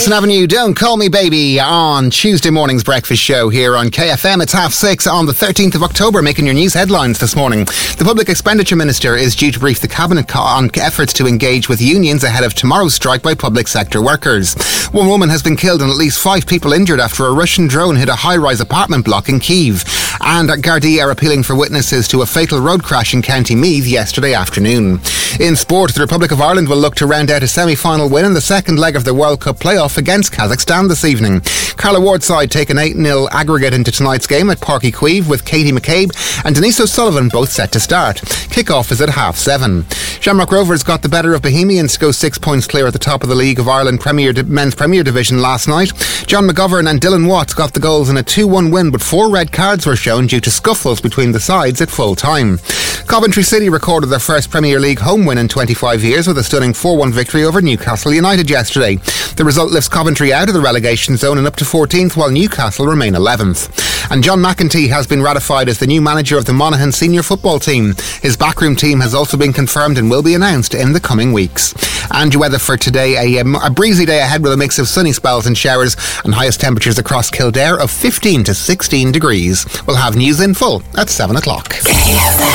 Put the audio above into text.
Madison Avenue, Don't Call Me Baby on Tuesday morning's breakfast show here on KFM. It's 6:30 on the 13th of October, making your news headlines this morning. The Public Expenditure Minister is due to brief the Cabinet on efforts to engage with unions ahead of tomorrow's strike by public sector workers. One woman has been killed and at least 5 people injured after a Russian drone hit a high-rise apartment block in Kyiv. And Gardaí are appealing for witnesses to a fatal road crash in County Meath yesterday afternoon. In sport, the Republic of Ireland will look to round out a semi-final win in the second leg of the World Cup playoff against Kazakhstan this evening. Carla Ward's side take an 8-0 aggregate into tonight's game at Páirc Uí Chaoimh with Katie McCabe and Denise O'Sullivan both set to start. Kick-off is at 7:30. Shamrock Rovers got the better of Bohemians to go 6 points clear at the top of the League of Ireland Men's Premier Division last night. John McGovern and Dylan Watts got the goals in a 2-1 win, but 4 red cards were shown due to scuffles between the sides at full time. Coventry City recorded their first Premier League home win in 25 years with a stunning 4-1 victory over Newcastle United yesterday. The result lifts Coventry out of the relegation zone and up to 14th, while Newcastle remain 11th. And John McEntee has been ratified as the new manager of the Monaghan senior football team. His backroom team has also been confirmed and will be announced in the coming weeks. And your weather for today, a breezy day ahead with a mix of sunny spells and showers and highest temperatures across Kildare of 15 to 16 degrees. We'll have news in full at 7 o'clock.